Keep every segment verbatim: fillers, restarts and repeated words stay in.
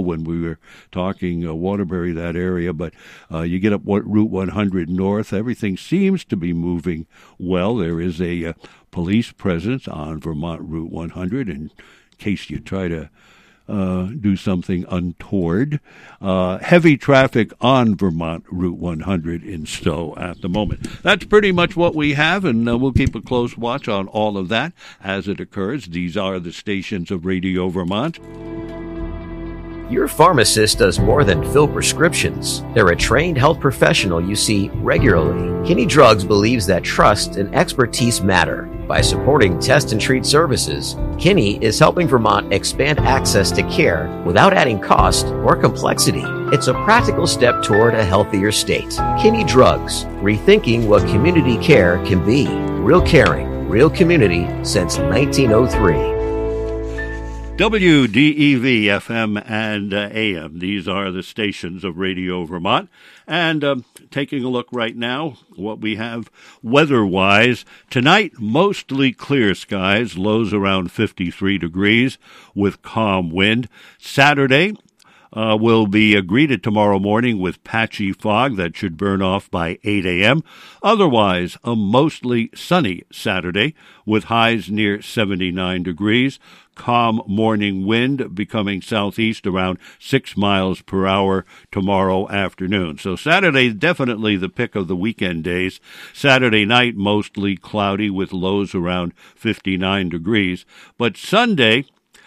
when we were talking uh, Waterbury, that area. But uh, you get up Route one hundred north, everything seems to be moving well. There is a uh, police presence on Vermont Route one hundred in case you try to Uh, do something untoward. Uh, heavy traffic on Vermont Route one hundred in Stowe at the moment. That's pretty much what we have, and uh, we'll keep a close watch on all of that as it occurs. These are the stations of Radio Vermont. Your pharmacist does more than fill prescriptions. They're a trained health professional you see regularly. Kinney Drugs believes that trust and expertise matter. By supporting test and treat services, Kinney is helping Vermont expand access to care without adding cost or complexity. It's a practical step toward a healthier state. Kinney Drugs, rethinking what community care can be. Real caring, real community since nineteen oh three. W D E V F M and uh, A M. These are the stations of Radio Vermont. And um, taking a look right now, what we have weather-wise. Tonight, mostly clear skies, lows around fifty-three degrees with calm wind. Saturday uh, will be uh, greeted tomorrow morning with patchy fog that should burn off by eight a.m. Otherwise, a mostly sunny Saturday with highs near seventy-nine degrees. Calm morning wind becoming southeast around six miles per hour tomorrow afternoon. So Saturday, definitely the pick of the weekend days. Saturday night, mostly cloudy with lows around fifty-nine degrees. But Sunday,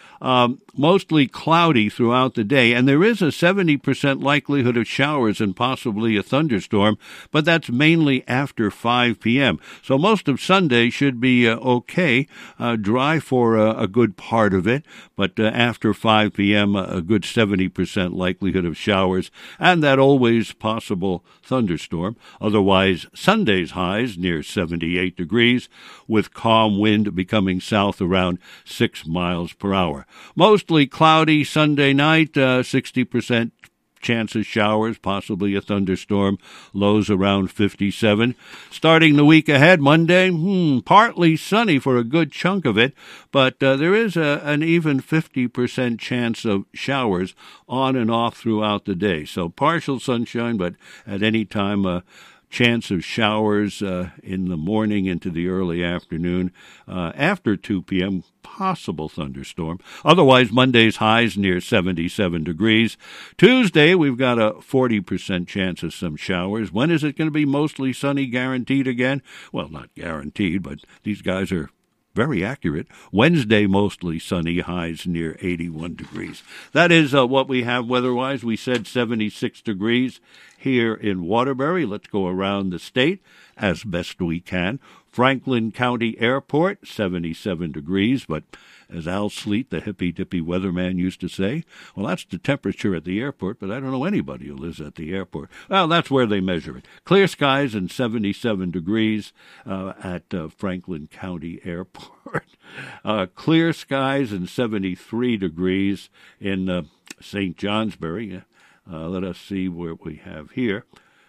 Um, mostly cloudy throughout the day, and there is a seventy percent likelihood of showers and possibly a thunderstorm, but that's mainly after five p.m. So most of Sunday should be uh, okay, uh, dry for uh, a good part of it, but uh, after five p.m., a good seventy percent likelihood of showers, and that always possible thunderstorm. Otherwise, Sunday's highs near seventy-eight degrees, with calm wind becoming south around six miles per hour. Mostly cloudy Sunday night, uh, sixty percent chance of showers, possibly a thunderstorm, lows around fifty-seven. Starting the week ahead, Monday, hmm, partly sunny for a good chunk of it, but uh, there is a, an even fifty percent chance of showers on and off throughout the day. So partial sunshine, but at any time, uh, chance of showers uh, in the morning into the early afternoon. Uh, after two p.m., possible thunderstorm. Otherwise, Monday's highs near seventy-seven degrees. Tuesday, we've got a forty percent chance of some showers. When is it going to be mostly sunny, guaranteed again? Well, not guaranteed, but these guys are very accurate. Wednesday, mostly sunny, highs near eighty-one degrees. That is uh, what we have weather-wise. We said seventy-six degrees here in Waterbury. Let's go around the state as best we can. Franklin County Airport, seventy-seven degrees, but as Al Sleet, the hippy-dippy weatherman, used to say, well, that's the temperature at the airport, but I don't know anybody who lives at the airport. Well, that's where they measure it. Clear skies and seventy-seven degrees uh, at uh, Franklin County Airport. uh, clear skies and seventy-three degrees in uh, Saint Johnsbury. Uh, let us see where we have here.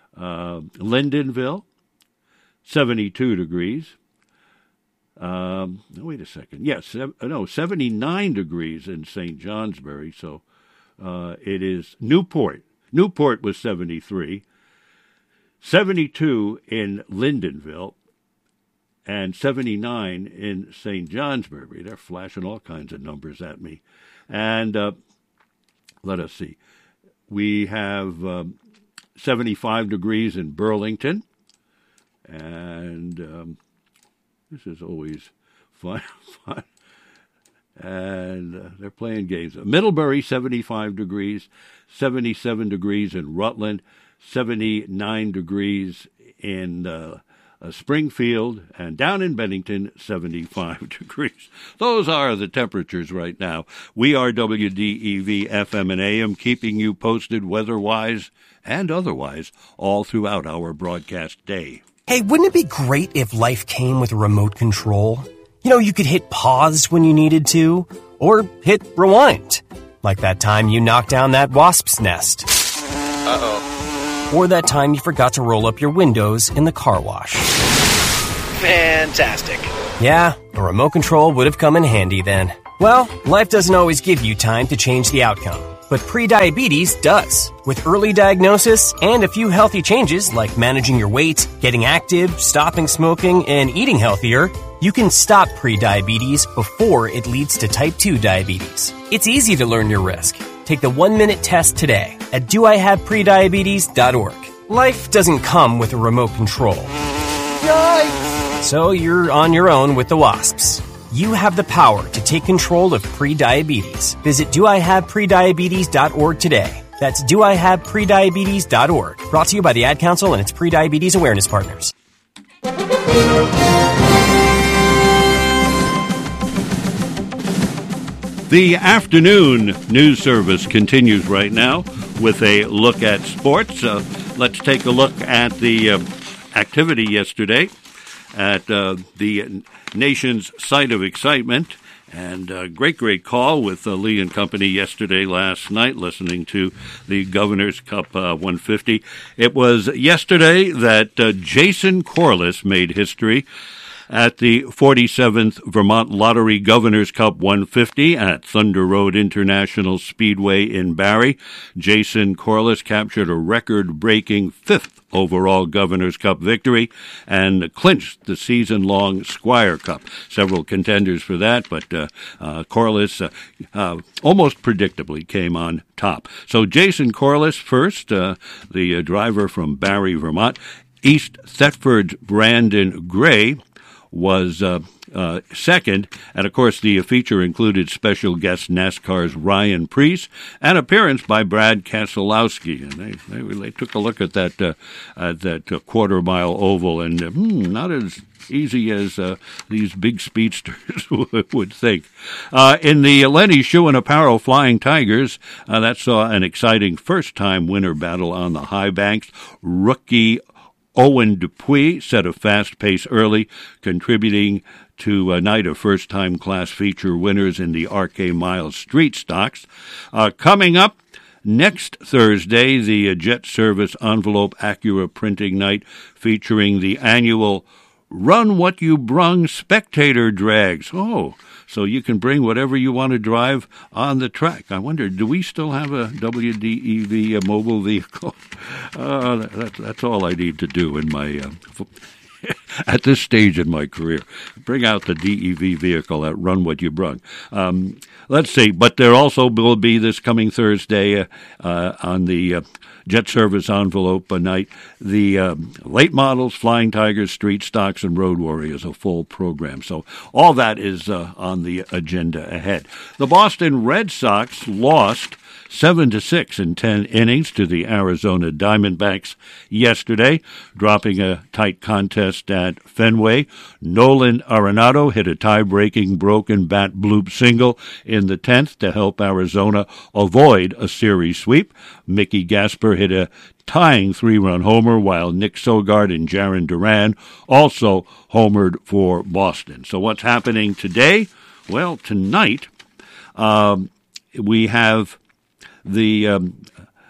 Uh, Lyndonville, seventy-two degrees. Um, wait a second. Yes, no, seventy-nine degrees in Saint Johnsbury. So uh, it is Newport. Newport was seventy-three. seventy-two in Lyndonville. And seventy-nine in Saint Johnsbury. They're flashing all kinds of numbers at me. And uh, let us see. We have um, seventy-five degrees in Burlington. And um, this is always fun. fun. And uh, they're playing games. Middlebury, seventy-five degrees. seventy-seven degrees in Rutland. seventy-nine degrees in uh, uh, Springfield. And down in Bennington, seventy-five degrees. Those are the temperatures right now. We are W D E V F M and A M, keeping you posted weather-wise and otherwise all throughout our broadcast day. Hey, wouldn't it be great if life came with a remote control? You know, you could hit pause when you needed to, or hit rewind. Like that time you knocked down that wasp's nest. Uh-oh. Or that time you forgot to roll up your windows in the car wash. Fantastic. Yeah, a remote control would have come in handy then. Well, life doesn't always give you time to change the outcome. but prediabetes does. With early diagnosis and a few healthy changes like managing your weight, getting active, stopping smoking, and eating healthier, you can stop prediabetes before it leads to type two diabetes. It's easy to learn your risk. Take the one-minute test today at do I have prediabetes dot org. Life doesn't come with a remote control. Yikes! So you're on your own with the wasps. You have the power to take control of prediabetes. Visit do I have prediabetes dot org today. That's do I have prediabetes dot org. Brought to you by the Ad Council and its prediabetes awareness partners. The afternoon news service continues right now with a look at sports. Uh, let's take a look at the uh, activity yesterday at uh, the nation's site of excitement. And a great, great call with uh, Lee and Company yesterday, last night, listening to the Governor's Cup uh, one fifty. It was yesterday that uh, Jason Corliss made history at the forty-seventh Vermont Lottery Governor's Cup one fifty at Thunder Road International Speedway in Barrie. Jason Corliss captured a record-breaking fifth overall Governor's Cup victory and clinched the season-long Squire Cup. Several contenders for that, but uh, uh, Corliss uh, uh, almost predictably came on top. So Jason Corliss first, uh, the uh, driver from Barrie, Vermont. East Thetford's Brandon Gray was uh, uh, second, and of course the feature included special guest NASCAR's Ryan Preece and appearance by Brad Keselowski. And they, they, they took a look at that uh, at that uh, quarter mile oval, and uh, hmm, not as easy as uh, these big speedsters would think. Uh, in the Lenny Shoe Apparel Flying Tigers, uh, that saw an exciting first-time winner battle on the high banks. Rookie Owen Dupuis set a fast pace early, contributing to a night of first-time class feature winners in the R K Miles Street Stocks. Uh, coming up next Thursday, the Jet Service Envelope Acura Printing Night, featuring the annual Run What You Brung Spectator Drags. Oh, so you can bring whatever you want to drive on the track. I wonder, do we still have a W D E V a mobile vehicle? Uh, that, that's all I need to do in my uh, at this stage in my career. Bring out the D E V vehicle at Run What You Brung. Um, let's see. But there also will be this coming Thursday uh, uh, on the uh, Jet Service Envelope night, the um, late models, Flying Tigers, Street Stocks, and Road Warriors, a full program. So all that is uh, on the agenda ahead. The Boston Red Sox lost seven to six in ten innings to the Arizona Diamondbacks yesterday, dropping a tight contest at Fenway. Nolan Arenado hit a tie-breaking broken bat bloop single in the tenth to help Arizona avoid a series sweep. Mickey Gasper hit a tying three-run homer, while Nick Sogard and Jarren Duran also homered for Boston. So what's happening today? Well, tonight um, we have the um,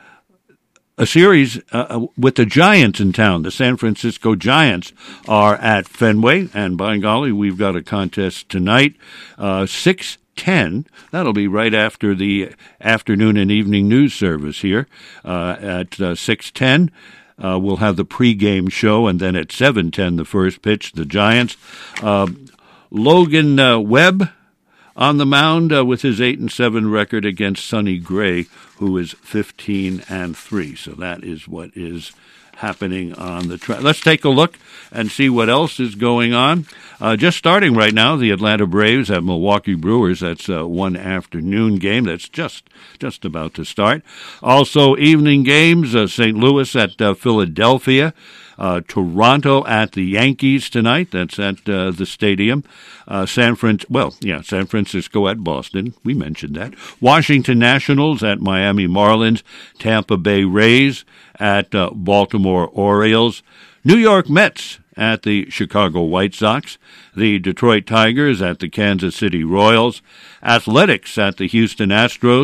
a series uh, with the Giants in town. The San Francisco Giants are at Fenway, and by golly, we've got a contest tonight, uh, six ten. That'll be right after the afternoon and evening news service here uh, at uh, six ten. Uh, we'll have the pregame show, and then at seven ten, the first pitch, the Giants. Uh, Logan uh, Webb on the mound uh, with his eight and seven record against Sonny Gray, who is fifteen and three. So that is what is happening on the track. Let's take a look and see what else is going on. Uh, just starting right now, the Atlanta Braves at Milwaukee Brewers. That's uh, one afternoon game. That's just just about to start. Also, evening games, uh, Saint Louis at uh, Philadelphia. Uh, Toronto at the Yankees tonight. That's at uh, the stadium. Uh, San Fran, well, yeah, San Francisco at Boston. We mentioned that. Washington Nationals at Miami Marlins. Tampa Bay Rays at uh, Baltimore Orioles. New York Mets at the Chicago White Sox. The Detroit Tigers at the Kansas City Royals. Athletics at the Houston Astros.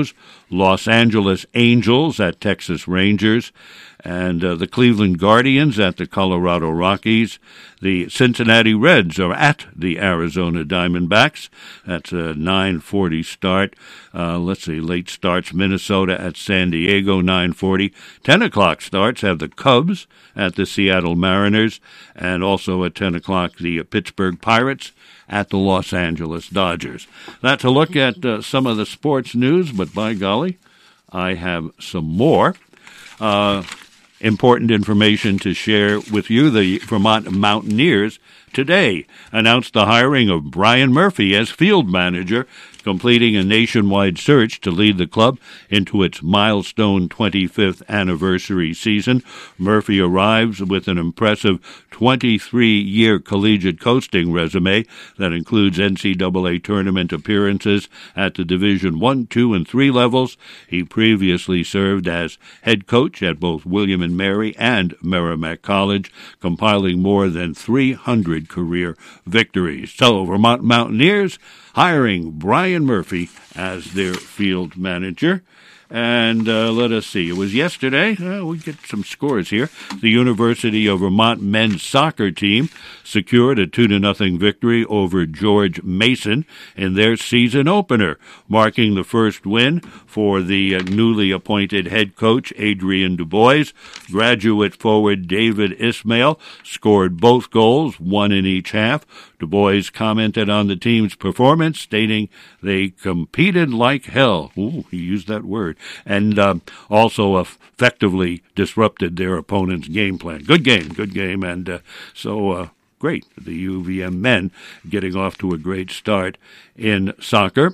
Los Angeles Angels at Texas Rangers, and uh, the Cleveland Guardians at the Colorado Rockies. The Cincinnati Reds are at the Arizona Diamondbacks. That's a nine forty start. Uh, let's see, late starts Minnesota at San Diego, nine forty. ten o'clock starts have the Cubs at the Seattle Mariners, and also at ten o'clock the Pittsburgh Pirates at the Los Angeles Dodgers. That's a look at uh, some of the sports news, but by golly, I have some more. Uh, important information to share with you. The Vermont Mountaineers today announced the hiring of Brian Murphy as field manager, completing a nationwide search to lead the club into its milestone twenty-fifth anniversary season. Murphy arrives with an impressive twenty-three-year collegiate coaching resume that includes N C double A tournament appearances at the Division one, two, and three levels. He previously served as head coach at both William and Mary and Merrimack College, compiling more than three hundred career victories. So, Vermont Mountaineers hiring Brian Murphy as their field manager. And uh, let us see. It was yesterday. Uh, we get some scores here. The University of Vermont men's soccer team secured a two to nothing victory over George Mason in their season opener, marking the first win for the uh, newly appointed head coach Adrian Du Bois. Graduate forward David Ismail scored both goals, one in each half. Du Bois commented on the team's performance, stating they competed like hell. Ooh, he used that word. And uh, also effectively disrupted their opponent's game plan. Good game, good game. And uh, so uh, great. The U V M men getting off to a great start in soccer.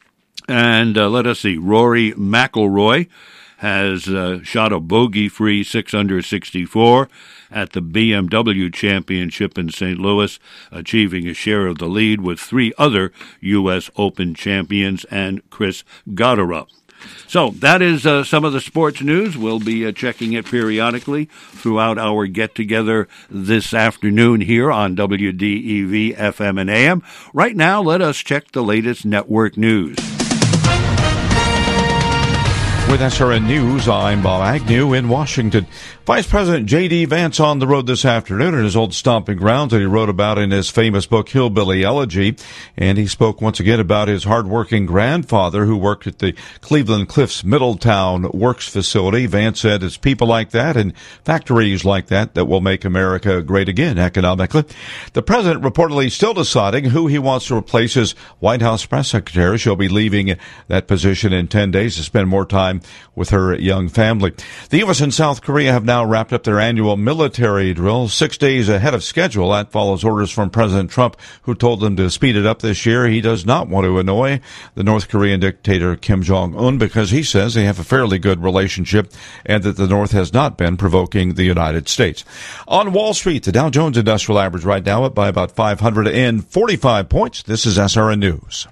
And uh, let us see. Rory McIlroy has uh, shot a bogey-free six under sixty-four at the B M W Championship in Saint Louis, achieving a share of the lead with three other U S Open champions and Chris Gotterup. So that is uh, some of the sports news. We'll be uh, checking it periodically throughout our get-together this afternoon here on W D E V F M and A M. Right now, let us check the latest network news. With S R N News, I'm Bob Agnew in Washington. Vice President J D. Vance on the road this afternoon in his old stomping grounds that he wrote about in his famous book, Hillbilly Elegy. And he spoke once again about his hardworking grandfather who worked at the Cleveland Cliffs Middletown Works facility. Vance said it's people like that and factories like that that will make America great again economically. The president reportedly still deciding who he wants to replace as White House press secretary. She'll be leaving that position in ten days to spend more time with her young family. The U S and South Korea have now wrapped up their annual military drill six days ahead of schedule. That follows orders from President Trump, who told them to speed it up this year. He does not want to annoy the North Korean dictator Kim Jong-un because he says they have a fairly good relationship and that the North has not been provoking the United States. On Wall Street, the Dow Jones Industrial Average right now up by about five hundred forty-five points. This is S R N News.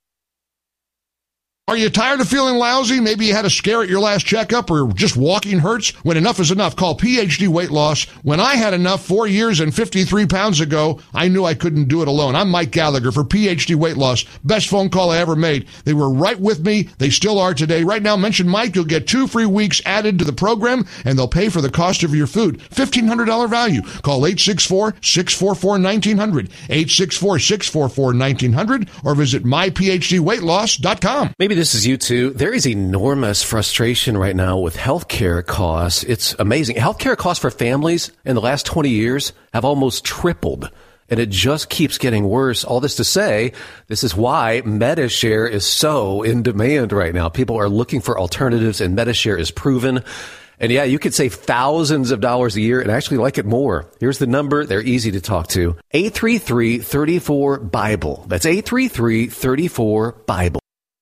Are you tired of feeling lousy? Maybe you had a scare at your last checkup or just walking hurts? When enough is enough, call P H D Weight Loss. When I had enough four years and fifty-three pounds ago, I knew I couldn't do it alone. I'm Mike Gallagher for P H D Weight Loss. Best phone call I ever made. They were right with me. They still are today. Right now, mention Mike. You'll get two free weeks added to the program, and they'll pay for the cost of your food. fifteen hundred dollars value. Call eight six four, six four four, one nine zero zero, eight six four, six four four, one nine zero zero, or visit my p h d weight loss dot com. Maybe this is you too. There is enormous frustration right now with healthcare costs. It's amazing. Healthcare costs for families in the last twenty years have almost tripled, and it just keeps getting worse. All this to say, this is why Medi-Share is so in demand right now. People are looking for alternatives, and Medi-Share is proven. And yeah, you could save thousands of dollars a year and actually like it more. Here's the number. They're easy to talk to. eight three three, three four, Bible. That's eight three three, three four, Bible.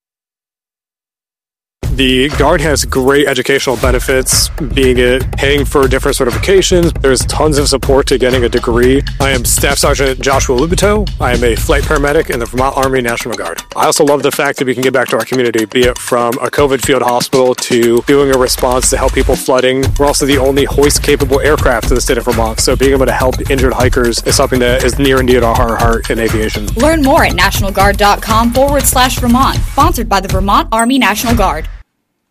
The Guard has great educational benefits, being it paying for different certifications. There's tons of support to getting a degree. I am Staff Sergeant Joshua Lubito. I am a flight paramedic in the Vermont Army National Guard. I also love the fact that we can give back to our community, be it from a COVID field hospital to doing a response to help people flooding. We're also the only hoist-capable aircraft in the state of Vermont, so being able to help injured hikers is something that is near and dear to our heart in aviation. Learn more at national guard dot com forward slash Vermont, sponsored by the Vermont Army National Guard.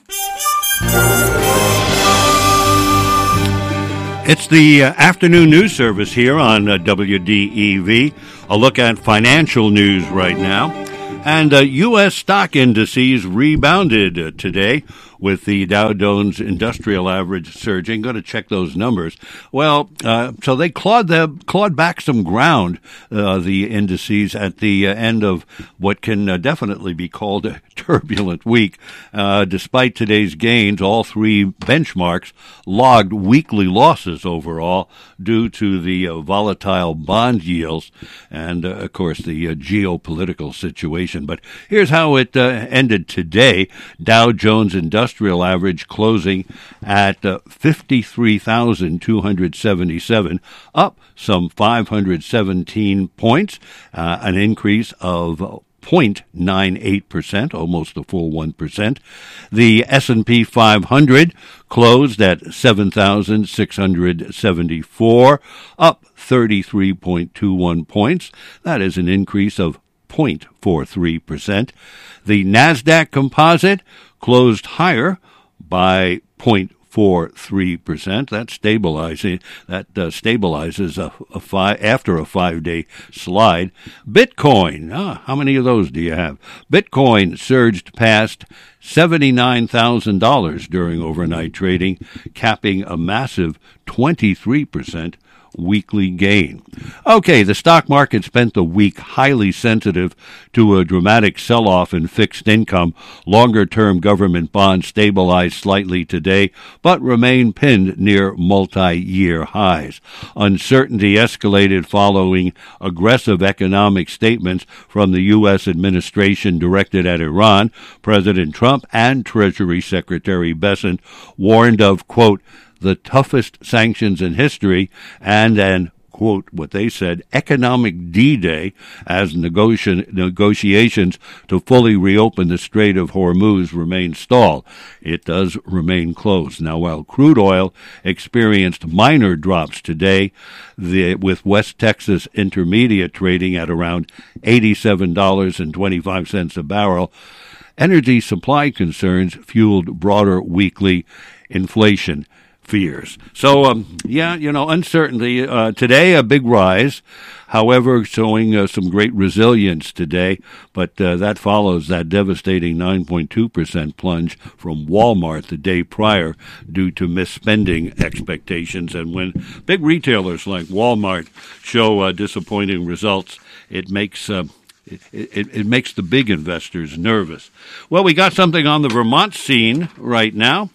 It's the uh, afternoon news service here on uh, W D E V. A look at financial news right now. And uh, U S stock indices rebounded uh, today with the Dow Jones Industrial Average surging. Going to check those numbers. Well, uh, so they clawed the, clawed back some ground, uh, the indices, at the uh, end of what can uh, definitely be called a turbulent week. Uh, despite today's gains, all three benchmarks logged weekly losses overall due to the uh, volatile bond yields and, uh, of course, the uh, geopolitical situation. But here's how it uh, ended today. Dow Jones Industrial Industrial average closing at uh, fifty-three thousand two hundred seventy-seven, up some five hundred seventeen points, uh, an increase of zero point nine eight percent, almost a full one percent. The S and P five hundred closed at seven thousand six hundred seventy-four, up thirty-three point two one points. That is an increase of zero point four three percent. The NASDAQ composite closed higher by zero point four three percent. That stabilizing that uh, stabilizes a, a five after a five-day slide. Bitcoin, ah, how many of those do you have? Bitcoin surged past seventy-nine thousand dollars during overnight trading, capping a massive twenty-three percent weekly gain. Okay, the stock market spent the week highly sensitive to a dramatic sell-off in fixed income. Longer-term government bonds stabilized slightly today, but remain pinned near multi-year highs. Uncertainty escalated following aggressive economic statements from the U S administration directed at Iran. President Trump and Treasury Secretary Bessent warned of, quote, the toughest sanctions in history, and an, quote, what they said, economic D-Day as negoti- negotiations to fully reopen the Strait of Hormuz remain stalled. It does remain closed. Now, while crude oil experienced minor drops today, the, with West Texas Intermediate trading at around eighty-seven dollars and twenty-five cents a barrel, energy supply concerns fueled broader weekly inflation fears. So, um, yeah, you know, uncertainty. Uh, today, a big rise, however, showing uh, some great resilience today, but uh, that follows that devastating nine point two percent plunge from Walmart the day prior due to misspending expectations. And when big retailers like Walmart show uh, disappointing results, it makes uh, It, it, it makes the big investors nervous. Well, we got something on the Vermont scene right now.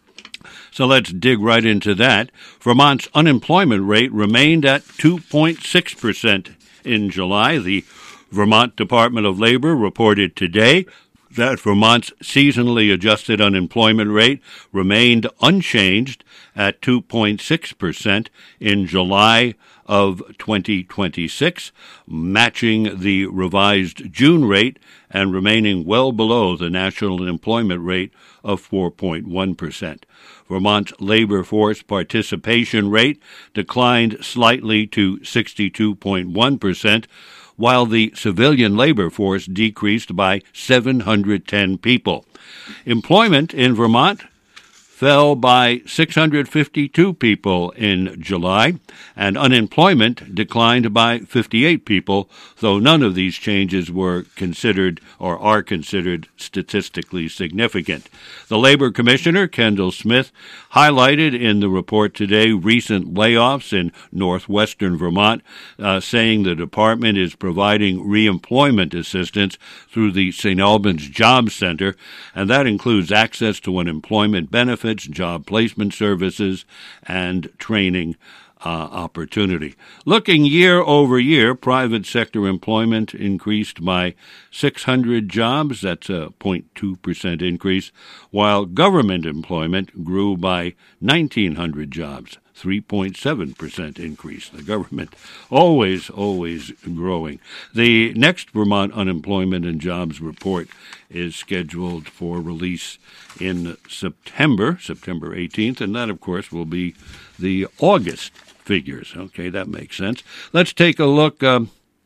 So let's dig right into that. Vermont's unemployment rate remained at two point six percent in July. The Vermont Department of Labor reported today that Vermont's seasonally adjusted unemployment rate remained unchanged at two point six percent in July of twenty twenty-six, matching the revised June rate and remaining well below the national unemployment rate of four point one percent. Vermont's labor force participation rate declined slightly to sixty-two point one percent, while the civilian labor force decreased by seven hundred ten people. Employment in Vermont fell by six hundred fifty-two people in July, and unemployment declined by fifty-eight people, though none of these changes were considered or are considered statistically significant. The Labor Commissioner, Kendall Smith, highlighted in the report today recent layoffs in northwestern Vermont, uh, saying the department is providing reemployment assistance through the Saint Albans Job Center, and that includes access to unemployment benefits, job placement services, and training uh, opportunity. Looking year over year, private sector employment increased by six hundred jobs. That's a zero point two percent increase, while government employment grew by nineteen hundred jobs. three point seven percent increase. The government always, always growing. The next Vermont Unemployment and Jobs Report is scheduled for release in September, September eighteenth, and that, of course, will be the August figures. Okay, that makes sense. Let's take a look um,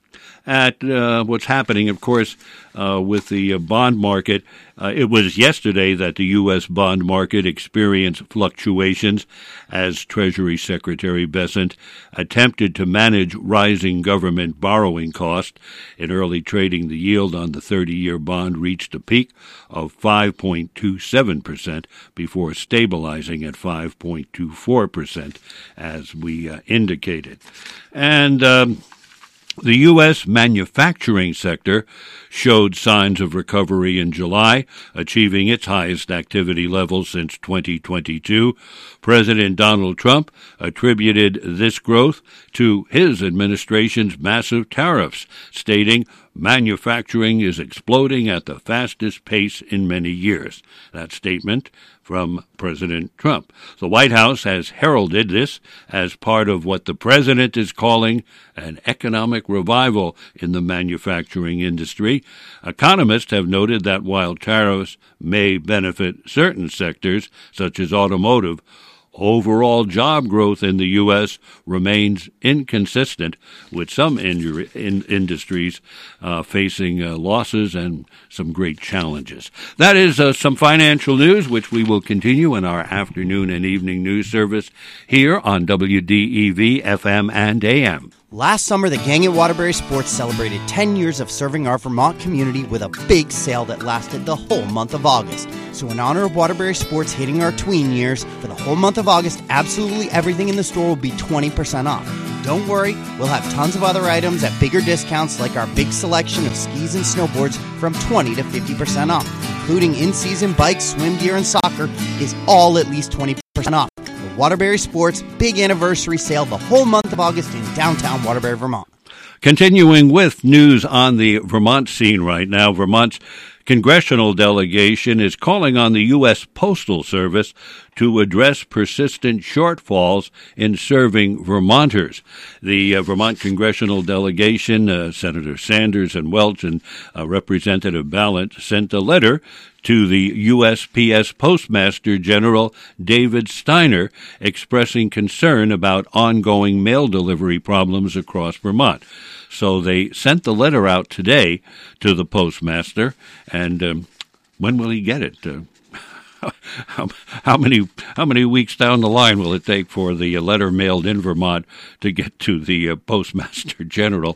at uh, what's happening, of course, uh, with the uh, bond market. Uh, it was yesterday that the U S bond market experienced fluctuations as Treasury Secretary Bessent attempted to manage rising government borrowing costs. In early trading, the yield on the thirty-year bond reached a peak of five point two seven percent before stabilizing at five point two four percent, as we uh, indicated. And um, the U S manufacturing sector showed signs of recovery in July, achieving its highest activity level since twenty twenty-two. President Donald Trump attributed this growth to his administration's massive tariffs, stating, "Manufacturing is exploding at the fastest pace in many years." That statement from President Trump. The White House has heralded this as part of what the president is calling an economic revival in the manufacturing industry. Economists have noted that while tariffs may benefit certain sectors, such as automotive, overall job growth in the U S remains inconsistent, with some in- in industries uh, facing uh, losses and some great challenges. That is uh, some financial news, which we will continue in our afternoon and evening news service here on W D E V F M and A M. Last summer, the gang at Waterbury Sports celebrated ten years of serving our Vermont community with a big sale that lasted the whole month of August. So in honor of Waterbury Sports hitting our tween years, for the whole month of August, absolutely everything in the store will be twenty percent off. Don't worry, we'll have tons of other items at bigger discounts, like our big selection of skis and snowboards from twenty to fifty percent off, including in-season bikes, swim gear, and soccer is all at least twenty percent off. The Waterbury Sports big anniversary sale the whole month of August in downtown Waterbury, Vermont. Continuing with news on the Vermont scene right now, Vermont's congressional delegation is calling on the U S Postal Service to address persistent shortfalls in serving Vermonters. The uh, Vermont congressional delegation, uh, Senator Sanders and Welch and uh, Representative Ballant, sent a letter to the U S P S Postmaster General David Steiner expressing concern about ongoing mail delivery problems across Vermont. So they sent the letter out today to the postmaster, and um, when will he get it? Uh, how, how many how many weeks down the line will it take for the letter mailed in Vermont to get to the uh, Postmaster General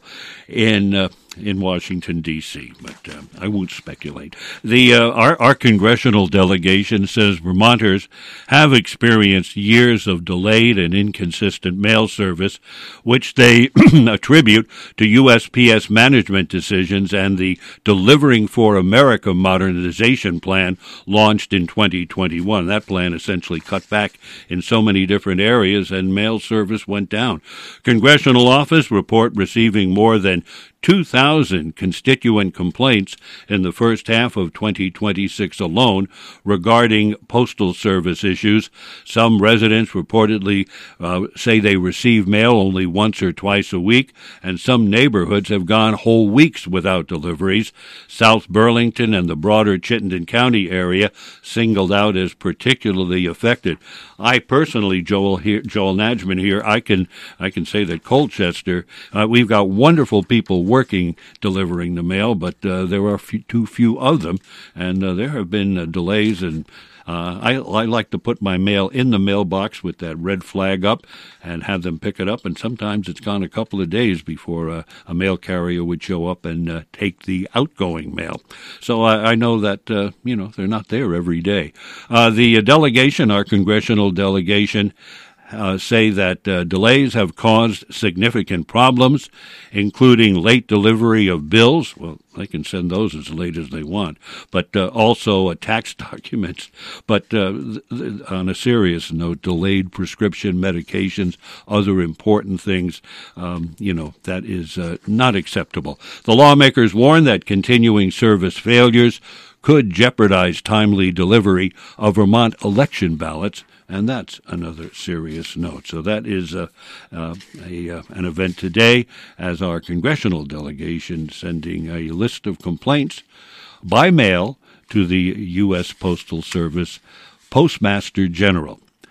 in uh, in Washington, D C? But uh, I won't speculate. The uh, our, our congressional delegation says Vermonters have experienced years of delayed and inconsistent mail service, which they attribute to U S P S management decisions and the Delivering for America modernization plan launched in twenty twenty-one. That plan essentially cut back in so many different areas, and mail service went down. Congressional Office report receiving more than two thousand constituent complaints in the first half of twenty twenty-six alone regarding postal service issues. Some residents reportedly uh, say they receive mail only once or twice a week, and some neighborhoods have gone whole weeks without deliveries. South Burlington and the broader Chittenden County area singled out as particularly affected. I personally, Joel here, Joel Najman here, I can I can say that Colchester, uh, we've got wonderful people working delivering the mail, but uh, there are few, too few of them, and uh, there have been uh, delays. And uh, I, I like to put my mail in the mailbox with that red flag up and have them pick it up, and sometimes it's gone a couple of days before uh, a mail carrier would show up and uh, take the outgoing mail. So I, I know that, uh, you know, they're not there every day. Uh, the delegation, our congressional delegation, Uh, say that uh, delays have caused significant problems, including late delivery of bills. Well, they can send those as late as they want, but uh, also uh, tax documents. But uh, th- th- on a serious note, delayed prescription medications, other important things, um, you know, that is uh, not acceptable. The lawmakers warn that continuing service failures could jeopardize timely delivery of Vermont election ballots, and that's another serious note. So that is uh, uh, a, uh, an event today, as our congressional delegation sending a list of complaints by mail to the U S Postal Service Postmaster General.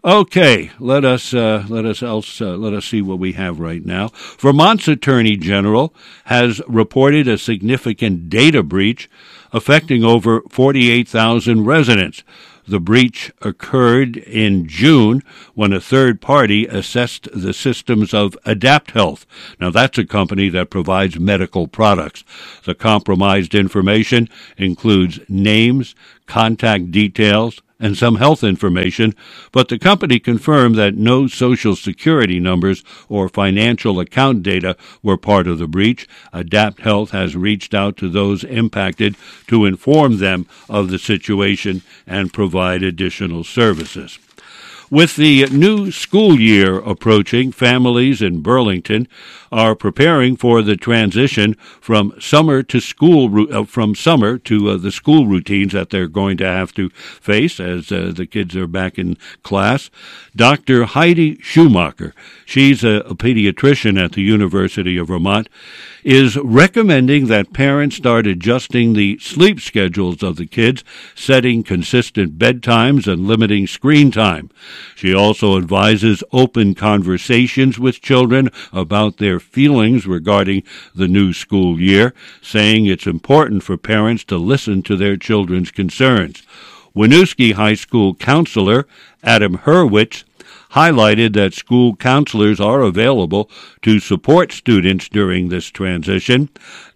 Okay, let us uh, let us else uh, let us see what we have right now. Vermont's Attorney General has reported a significant data breach affecting over forty-eight thousand residents. The breach occurred in June when a third party assessed the systems of AdaptHealth. Now, that's a company that provides medical products. The compromised information includes names, contact details, and some health information, but the company confirmed that no Social Security numbers or financial account data were part of the breach. AdaptHealth has reached out to those impacted to inform them of the situation and provide additional services. With the new school year approaching, families in Burlington are preparing for the transition from summer to school, uh, from summer to uh, the school routines that they're going to have to face as uh, the kids are back in class. Doctor Heidi Schumacher, she's a, a pediatrician at the University of Vermont, is recommending that parents start adjusting the sleep schedules of the kids, setting consistent bedtimes and limiting screen time. She also advises open conversations with children about their feelings regarding the new school year, saying it's important for parents to listen to their children's concerns. Winooski High School counselor Adam Hurwitz highlighted that school counselors are available to support students during this transition.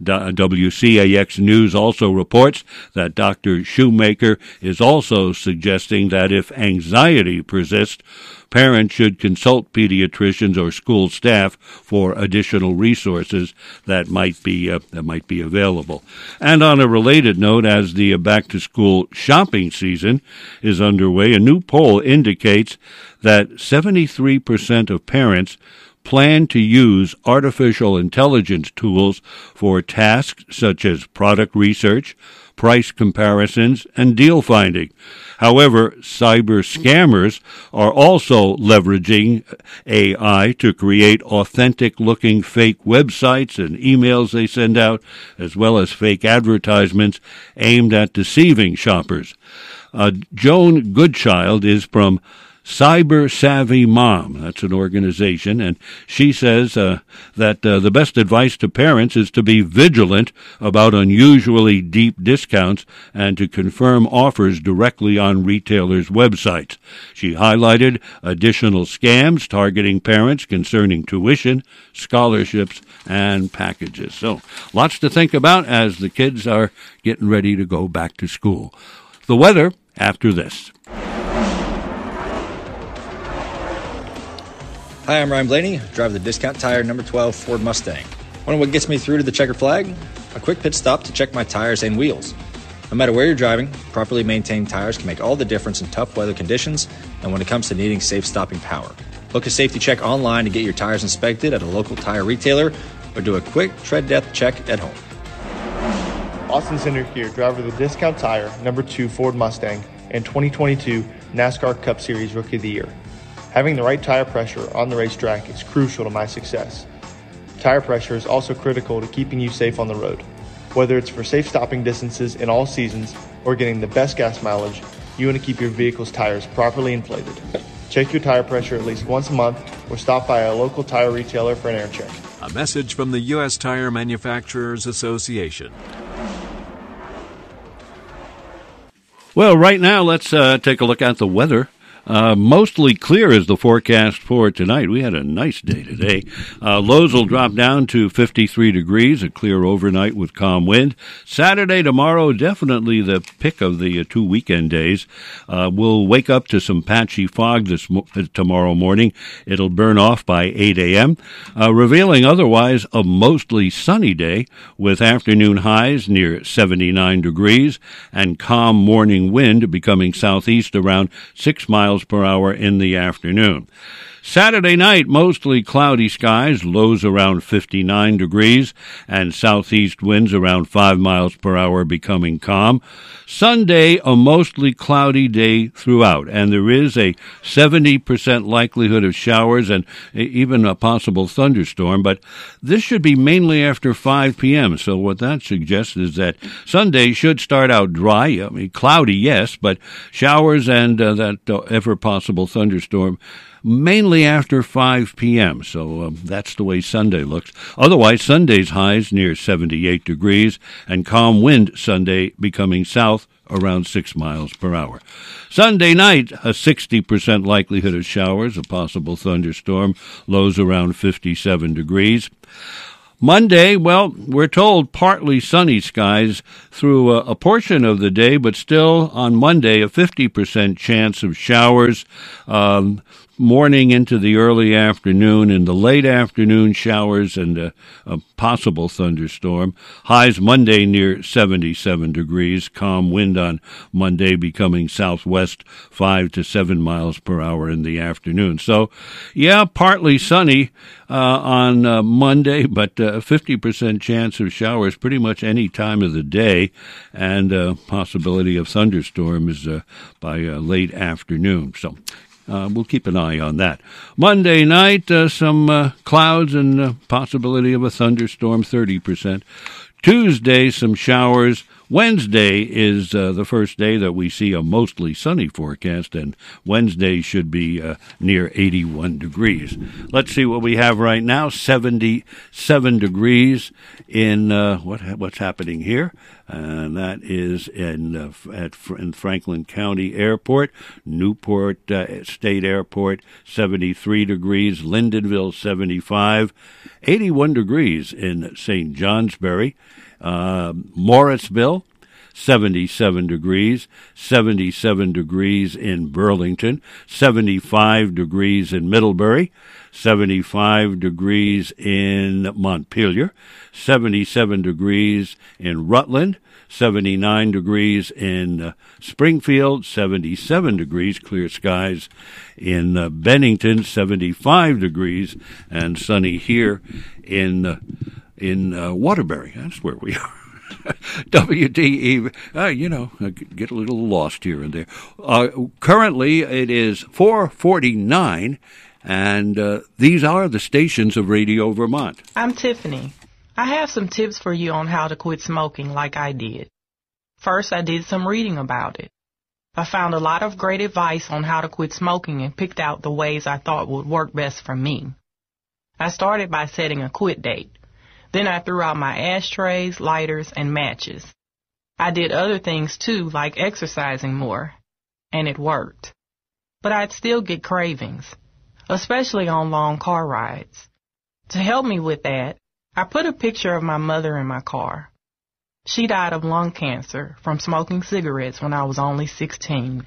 W C A X News also reports that Doctor Shoemaker is also suggesting that if anxiety persists, parents should consult pediatricians or school staff for additional resources that might be uh, that might be available. And on a related note, as the uh, back-to-school shopping season is underway, a new poll indicates that seventy-three percent of parents plan to use artificial intelligence tools for tasks such as product research, price comparisons, and deal finding. However, cyber scammers are also leveraging A I to create authentic-looking fake websites and emails they send out, as well as fake advertisements aimed at deceiving shoppers. Uh, Joan Goodchild is from Cyber Savvy Mom. That's an organization, and she says uh, that uh, the best advice to parents is to be vigilant about unusually deep discounts and to confirm offers directly on retailers' websites. She highlighted additional scams targeting parents concerning tuition, scholarships, and packages. So, lots to think about as the kids are getting ready to go back to school. The weather after this. Hi, I'm Ryan Blaney, driver of the Discount Tire number twelve Ford Mustang. Wonder what gets me through to the checker flag? A quick pit stop to check my tires and wheels. No matter where you're driving, properly maintained tires can make all the difference in tough weather conditions and when it comes to needing safe stopping power. Book a safety check online to get your tires inspected at a local tire retailer or do a quick tread depth check at home. Austin Center here, driver of the Discount Tire number two Ford Mustang and twenty twenty-two NASCAR Cup Series Rookie of the Year. Having the right tire pressure on the racetrack is crucial to my success. Tire pressure is also critical to keeping you safe on the road. Whether it's for safe stopping distances in all seasons or getting the best gas mileage, you want to keep your vehicle's tires properly inflated. Check your tire pressure at least once a month or stop by a local tire retailer for an air check. A message from the U S Tire Manufacturers Association. Well, right now, let's uh, take a look at the weather. Uh, mostly clear is the forecast for tonight. We had a nice day today. Uh, lows will drop down to fifty-three degrees, a clear overnight with calm wind. Saturday, tomorrow, definitely the pick of the uh, two weekend days. Uh, we'll wake up to some patchy fog this mo- tomorrow morning. It'll burn off by eight a.m., uh, revealing otherwise a mostly sunny day with afternoon highs near seventy-nine degrees and calm morning wind becoming southeast around six miles per hour in the afternoon. Saturday night, mostly cloudy skies, lows around fifty-nine degrees, and southeast winds around five miles per hour, becoming calm. Sunday, a mostly cloudy day throughout, and there is a seventy percent likelihood of showers and even a possible thunderstorm, but this should be mainly after five p.m., so what that suggests is that Sunday should start out dry, I mean, cloudy, yes, but showers and uh, that uh, ever-possible thunderstorm mainly after five p.m., so um, that's the way Sunday looks. Otherwise, Sunday's highs near seventy-eight degrees, and calm wind Sunday becoming south around six miles per hour. Sunday night, a sixty percent likelihood of showers, a possible thunderstorm, lows around fifty-seven degrees. Monday, well, we're told partly sunny skies through a, a portion of the day, but still on Monday, a fifty percent chance of showers, um, morning into the early afternoon, in the late afternoon showers and a, a possible thunderstorm. Highs Monday near seventy-seven degrees, calm wind on Monday becoming southwest five to seven miles per hour in the afternoon. So, yeah, partly sunny uh, on uh, Monday, but a uh, fifty percent chance of showers pretty much any time of the day, and uh, possibility of thunderstorms uh, by uh, late afternoon. So, Uh, we'll keep an eye on that. Monday night, uh, some uh, clouds and uh, possibility of a thunderstorm, thirty percent. Tuesday, some showers. Wednesday is uh, the first day that we see a mostly sunny forecast, and Wednesday should be uh, near eighty-one degrees. Let's see what we have right now, seventy-seven degrees in uh, what what's happening here. And that is in uh, at in Franklin County Airport, Newport uh, State Airport, seventy-three degrees, Lyndonville, seventy-five, eighty-one degrees in Saint Johnsbury, uh, Morrisville, seventy-seven degrees, seventy-seven degrees in Burlington, seventy-five degrees in Middlebury, seventy-five degrees in Montpelier, seventy-seven degrees in Rutland, seventy-nine degrees in uh, Springfield, seventy-seven degrees, clear skies in uh, Bennington, seventy-five degrees, and sunny here in uh, in uh, Waterbury. That's where we are. W D E, uh, you know, get a little lost here and there. Uh, currently, it is four forty-nine, and uh, these are the stations of Radio Vermont. I'm Tiffany. I have some tips for you on how to quit smoking like I did. First, I did some reading about it. I found a lot of great advice on how to quit smoking and picked out the ways I thought would work best for me. I started by setting a quit date. Then I threw out my ashtrays, lighters, and matches. I did other things too, like exercising more, and it worked. But I'd still get cravings, especially on long car rides. To help me with that, I put a picture of my mother in my car. She died of lung cancer from smoking cigarettes when I was only sixteen.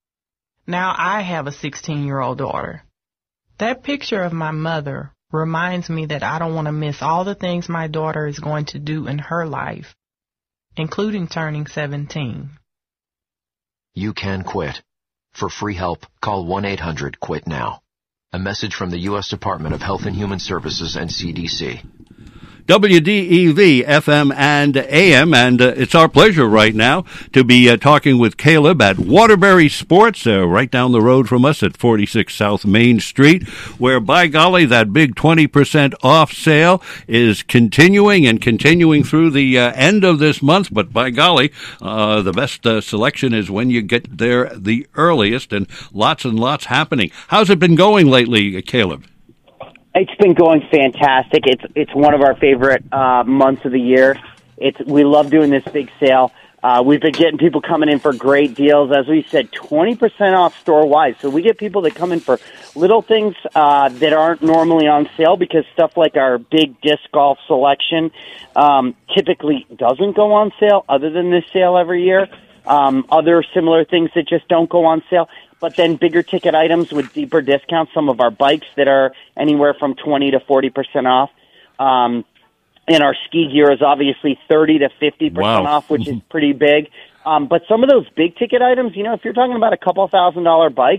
Now I have a sixteen-year-old daughter. That picture of my mother reminds me that I don't want to miss all the things my daughter is going to do in her life, including turning seventeen. You can quit. For free help, call one eight hundred quit now. A message from the U S Department of Health and Human Services and C D C. W D E V, F M and A M, and uh, it's our pleasure right now to be uh, talking with Caleb at Waterbury Sports, uh, right down the road from us at forty-six South Main Street, where, by golly, that big twenty percent off sale is continuing and continuing through the uh, end of this month, but by golly, uh, the best uh, selection is when you get there the earliest, and lots and lots happening. How's it been going lately, Caleb? It's been going fantastic. It's it's one of our favorite uh, months of the year. It's we love doing this big sale. Uh, we've been getting people coming in for great deals. As we said, twenty percent off store-wide. So we get people that come in for little things uh, that aren't normally on sale, because stuff like our big disc golf selection um, typically doesn't go on sale other than this sale every year. Um, other similar things that just don't go on sale. But then bigger ticket items with deeper discounts, some of our bikes that are anywhere from twenty to forty percent off. Um, and our ski gear is obviously thirty to fifty percent wow. off, which is pretty big. Um, but some of those big ticket items, you know, if you're talking about a couple thousand dollar bike,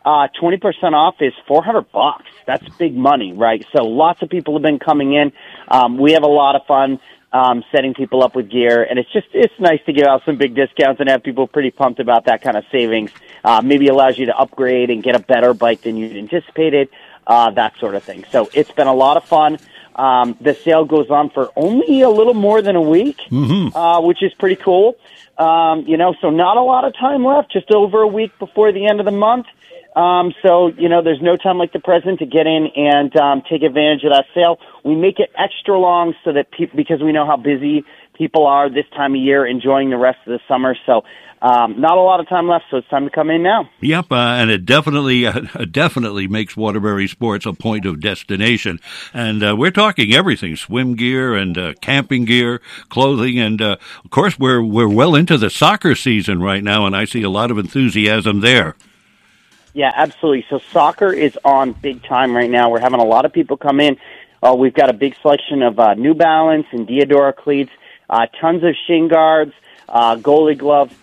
uh, twenty percent off is four hundred bucks. That's big money, right? So lots of people have been coming in. Um, we have a lot of fun um, setting people up with gear, and it's just it's nice to give out some big discounts and have people pretty pumped about that kind of savings. Uh, maybe allows you to upgrade and get a better bike than you'd anticipated, uh, that sort of thing. So it's been a lot of fun. Um, the sale goes on for only a little more than a week, mm-hmm. uh, which is pretty cool. Um, you know, so not a lot of time left, just over a week before the end of the month. Um, so, you know, there's no time like the present to get in and um, take advantage of that sale. We make it extra long so that people, because we know how busy people are this time of year enjoying the rest of the summer. So um, not a lot of time left, so it's time to come in now. Yep, uh, and it definitely uh, definitely makes Waterbury Sports a point of destination. And uh, we're talking everything, swim gear and uh, camping gear, clothing, and uh, of course we're we're well into the soccer season right now, and I see a lot of enthusiasm there. Yeah, absolutely. So soccer is on big time right now. We're having a lot of people come in. Uh, we've got a big selection of uh, New Balance and Diadora cleats, uh, tons of shin guards, uh, goalie gloves.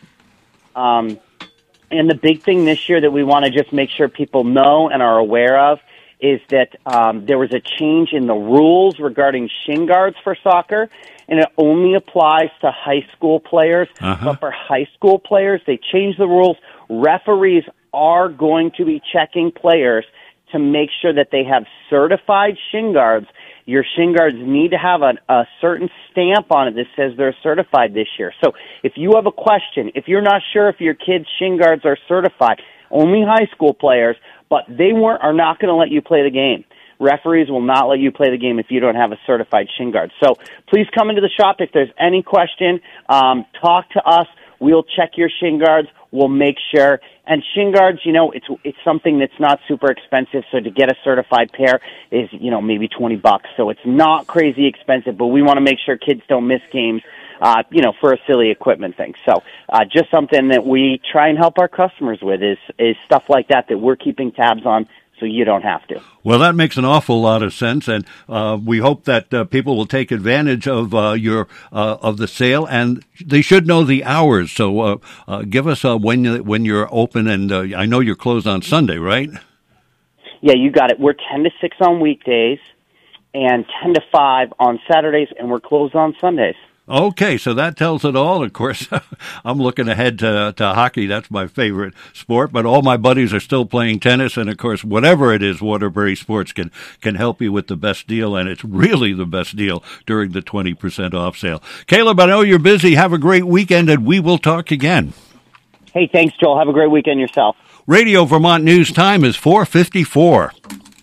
Um, and the big thing this year that we want to just make sure people know and are aware of is that um, there was a change in the rules regarding shin guards for soccer, and it only applies to high school players. Uh-huh. But for high school players, they changed the rules. Referees are going to be checking players to make sure that they have certified shin guards. Your shin guards need to have a, a certain stamp on it that says they're certified this year. So if you have a question, if you're not sure if your kid's shin guards are certified, only high school players, but they weren't, are not going to let you play the game. Referees will not let you play the game if you don't have a certified shin guard. So please come into the shop if there's any question. Um, talk to us. We'll check your shin guards. We'll make sure. And shin guards, you know, it's it's something that's not super expensive. So to get a certified pair is, you know, maybe twenty bucks. So it's not crazy expensive, but we want to make sure kids don't miss games, uh, you know, for a silly equipment thing. So uh, just something that we try and help our customers with is is stuff like that that we're keeping tabs on, so you don't have to. Well, that makes an awful lot of sense, and uh, we hope that uh, people will take advantage of uh, your uh, of the sale, and they should know the hours. So uh, uh, give us uh, when you, when you're open, and uh, I know you're closed on Sunday, right? Yeah, you got it. We're ten to six on weekdays, and ten to five on Saturdays, and we're closed on Sundays. Okay, so that tells it all. Of course, I'm looking ahead to, to hockey. That's my favorite sport, but all my buddies are still playing tennis, and of course, whatever it is, Waterbury Sports can, can help you with the best deal, and it's really the best deal during the twenty percent off sale. Caleb, I know you're busy. Have a great weekend, and we will talk again. Hey, thanks, Joel. Have a great weekend yourself. Radio Vermont News time is four fifty-four.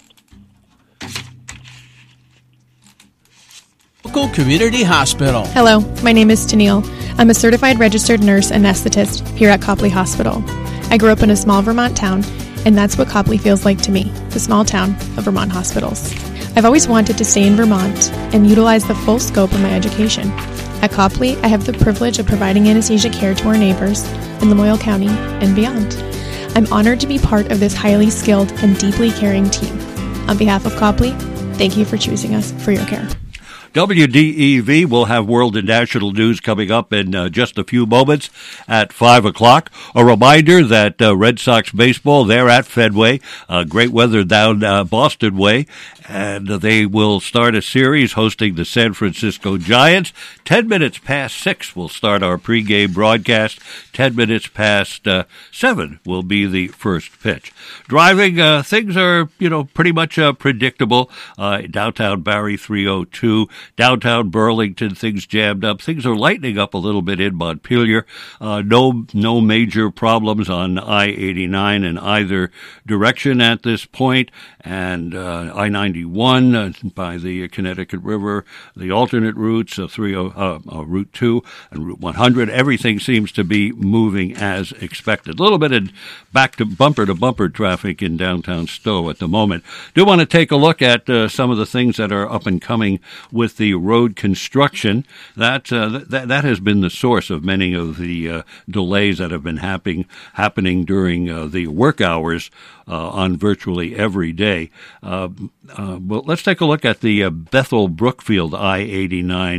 Local Community Hospital. Hello, my name is Tennille. I'm a certified registered nurse anesthetist here at Copley Hospital. I grew up in a small Vermont town, and that's what Copley feels like to me, the small town of Vermont hospitals. I've always wanted to stay in Vermont and utilize the full scope of my education. At Copley, I have the privilege of providing anesthesia care to our neighbors in Lamoille County and beyond. I'm honored to be part of this highly skilled and deeply caring team. On behalf of Copley, thank you for choosing us for your care. W D E V will have world and national news coming up in uh, just a few moments at five o'clock. A reminder that uh, Red Sox baseball, they're at Fenway. Uh, great weather down uh, Boston way. And they will start a series hosting the San Francisco Giants. Ten minutes past six will start our pregame broadcast. Ten minutes past uh, seven will be the first pitch. Driving, uh, things are, you know, pretty much uh, predictable. Uh, downtown Barrie three oh two, downtown Burlington, things jammed up. Things are lightening up a little bit in Montpelier. Uh, no, no major problems on I eighty-nine in either direction at this point. And uh, I ninety-one uh, by the Connecticut River, the alternate routes, uh, three oh, uh, uh, Route two and Route one hundred, everything seems to be moving as expected. A little bit of back to bumper to bumper traffic in downtown Stowe at the moment. Do want to take a look at uh, some of the things that are up and coming with the road construction. That uh, that that has been the source of many of the uh, delays that have been happening happening during uh, the work hours uh, on virtually every day. Uh, uh, well, let's take a look at the uh, Bethel Brookfield I eighty-nine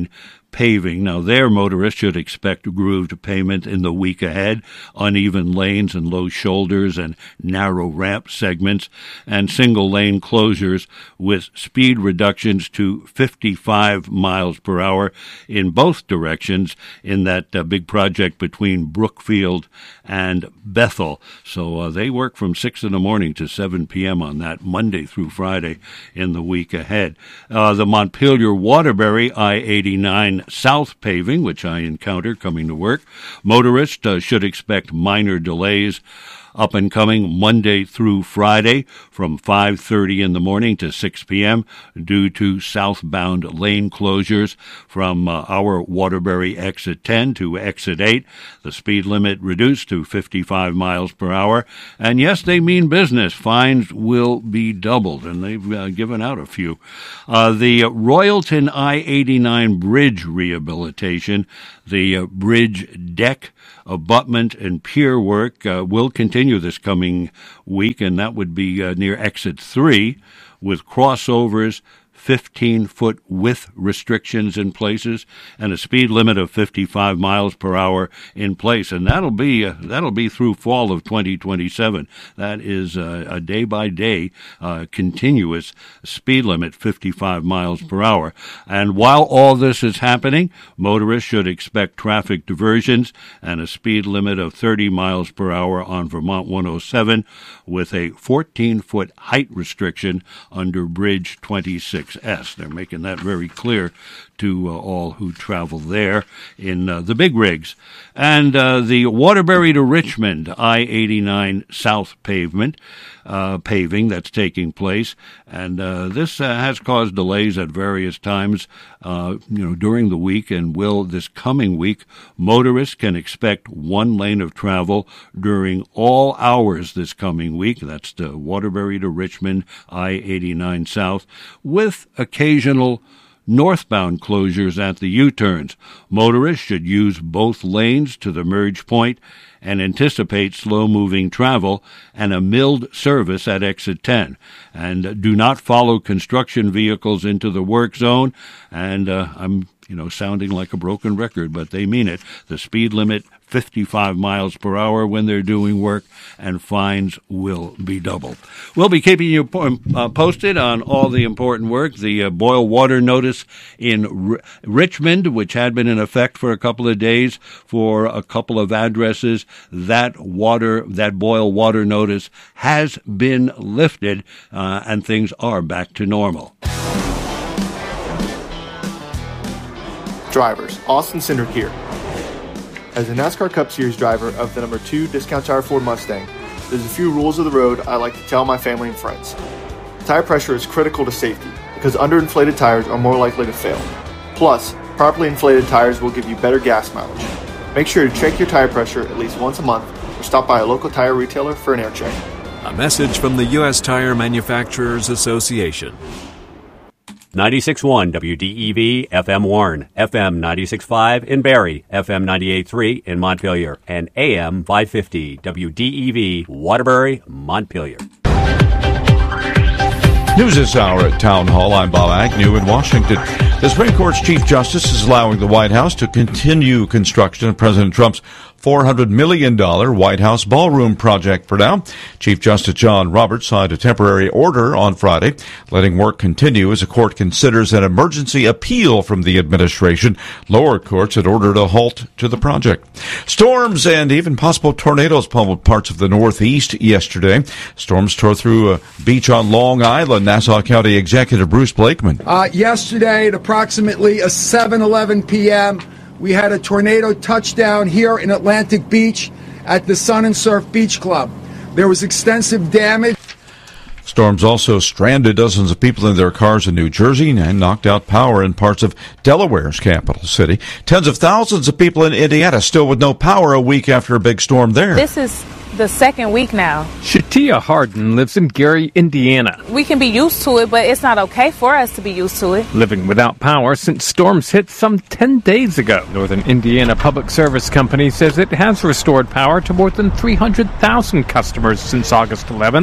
Paving. Now, there, motorists should expect grooved pavement in the week ahead, uneven lanes and low shoulders and narrow ramp segments, and single-lane closures with speed reductions to fifty-five miles per hour in both directions in that uh, big project between Brookfield and Bethel. So uh, they work from six in the morning to seven p.m. on that, Monday through Friday in the week ahead. Uh, the Montpelier-Waterbury I eighty-nine South paving, which I encounter coming to work. Motorists uh, should expect minor delays up and coming Monday through Friday from five thirty in the morning to six p.m. due to southbound lane closures from uh, our Waterbury exit ten to exit eight. The speed limit reduced to fifty-five miles per hour. And yes, they mean business. Fines will be doubled, and they've uh, given out a few. Uh, the Royalton I eighty-nine bridge rehabilitation, the uh, bridge deck abutment and pier work uh, will continue this coming week, and that would be uh, near exit three with crossovers, fifteen-foot width restrictions in places, and a speed limit of fifty-five miles per hour in place. And that'll be uh, that'll be through fall of twenty twenty-seven. That is uh, a day-by-day uh, continuous speed limit, fifty-five miles per hour. And while all this is happening, motorists should expect traffic diversions and a speed limit of thirty miles per hour on Vermont one oh seven with a fourteen-foot height restriction under Bridge twenty-six S. They're making that very clear to uh, all who travel there in uh, the big rigs. And uh, the Waterbury to Richmond I eighty-nine South pavement, uh, paving that's taking place. And uh, this uh, has caused delays at various times, uh, you know, during the week, and will this coming week. Motorists can expect one lane of travel during all hours this coming week. That's the Waterbury to Richmond I eighty-nine South, with occasional northbound closures at the U-turns. Motorists should use both lanes to the merge point and anticipate slow-moving travel and a milled service at exit ten. And do not follow construction vehicles into the work zone. And uh, I'm, you know, sounding like a broken record, but they mean it. The speed limit, fifty-five miles per hour when they're doing work, and fines will be doubled. We'll be keeping you uh, posted on all the important work. The uh, boil water notice in R- Richmond, which had been in effect for a couple of days for a couple of addresses, that water, that boil water notice has been lifted, uh, and things are back to normal. Drivers, Austin Cindric here. As a NASCAR Cup Series driver of the number two Discount Tire Ford Mustang, there's a few rules of the road I like to tell my family and friends. Tire pressure is critical to safety because underinflated tires are more likely to fail. Plus, properly inflated tires will give you better gas mileage. Make sure to check your tire pressure at least once a month or stop by a local tire retailer for an air check. A message from the U S Tire Manufacturers Association. ninety-six point one W D E V F M Warren, F M ninety-six point five in Barrie, F M ninety-eight point three in Montpelier, and A M five fifty W D E V Waterbury, Montpelier. News this hour at Town Hall. I'm Bob Agnew in Washington. The Supreme Court's Chief Justice is allowing the White House to continue construction of President Trump's four hundred million dollars White House ballroom project for now. Chief Justice John Roberts signed a temporary order on Friday, letting work continue as the court considers an emergency appeal from the administration. Lower courts had ordered a halt to the project. Storms and even possible tornadoes pummeled parts of the Northeast yesterday. Storms tore through a beach on Long Island. Nassau County Executive Bruce Blakeman. Uh, yesterday at approximately seven eleven p.m., we had a tornado touchdown here in Atlantic Beach at the Sun and Surf Beach Club. There was extensive damage. Storms also stranded dozens of people in their cars in New Jersey and knocked out power in parts of Delaware's capital city. Tens of thousands of people in Indiana still with no power a week after a big storm there. This is the second week now. Shatia Harden lives in Gary, Indiana. We can be used to it, but it's not okay for us to be used to it. Living without power since storms hit some ten days ago. Northern Indiana Public Service Company says it has restored power to more than three hundred thousand customers since August eleventh.